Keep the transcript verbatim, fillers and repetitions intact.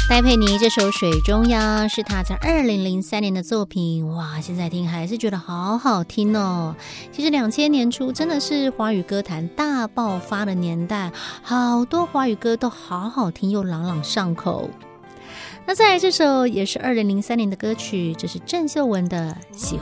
戴佩妮这首《水中央》是她在二零零三年的作品，哇，现在听还是觉得好好听哦。其实两千年初真的是华语歌坛大爆发的年代，好多华语歌都好好听又朗朗上口。那再来这首也是二零零三年的歌曲，这是郑秀文的《喜